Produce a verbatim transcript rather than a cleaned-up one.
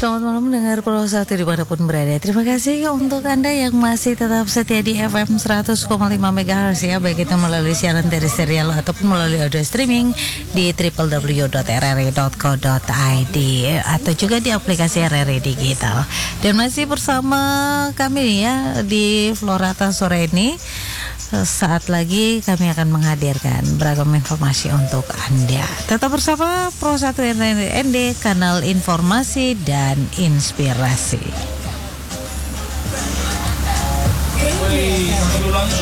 Selamat malam mendengar Pro satu dimanapun berada. Terima kasih untuk Anda yang masih tetap setia di F M seratus koma lima megahertz ya, baik itu melalui siaran dari serial ataupun melalui audio streaming di w w w dot r r i dot co dot i d atau juga di aplikasi R R I Digital. Dan masih bersama kami ya di Florata sore ini. Saat lagi kami akan menghadirkan beragam informasi untuk Anda. Tetap bersama Pro satu N D, kanal informasi dan inspirasi.